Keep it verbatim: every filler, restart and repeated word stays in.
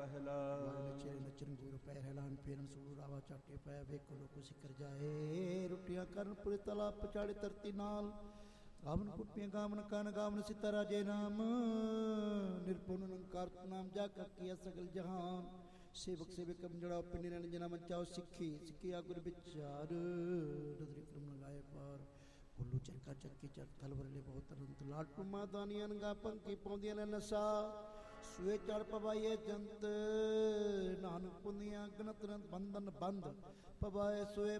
ਪਹਿਲਾ। ਨਚੇ ਨਚਨ ਗੁਰ ਪੈ ਹੈਲਾਨ ਫੇਰਨ ਸੂਰ ਰਾਵਾ ਝਾਟੇ ਪੈ ਵੇਖੋ ਲੋਕ ਸਿਕਰ ਜਾਏ ਰੁੱਟੀਆਂ ਕਰਨ ਪੁਰੇ ਤਲਾ ਪਛਾੜੇ ਧਰਤੀ ਨਾਲ ਗਾਵਨ ਕੁੱਟੀਆਂ ਗਾਵਨ ਕਨ ਗਾਵਨ ਸਿਤਾ ਰਾਜੇ ਨਾਮ ਨਿਰਪੁਨ ਨਿਰੰਕਾਰ ਨਾਮ ਜਾ ਕੀ ਸਗਲ ਜਹਾਨ ਸੇਵਕ ਸੇਵਕ ਜੜਾ ਪਿੰਡੀ ਨੇ ਜਨਾ ਮੰਚਾਓ ਸਿੱਖੀ ਸਿੱਖੀ ਆ ਗੁਰ ਵਿਚਾਰ ਨਦਰੀ ਕਰਮ ਲਗਾਏ ਪਾਰ ਕੁੱਲੂ ਚਰਕਾ ਚੱਕੀ ਚੱਕ ਥਲਵਰਲੇ ਬਹੁਤ ਅਨੰਤ ਲਾਟੂ ਮਾਦਾਨੀਆਂ ਗਾ ਪੰਕੀ ਪਾਉਂਦੀਆਂ ਨੇ ਨਸ਼ਾ ਸੂਏ ਚੜ ਪਵਾਈਏ ਜੰਤ ਨਾਨਕ ਪੁੰਨੀਆਂ ਗਨਤ ਬੰਧਨ ਬੰਦ ਪਵਾਏ ਸੋਏ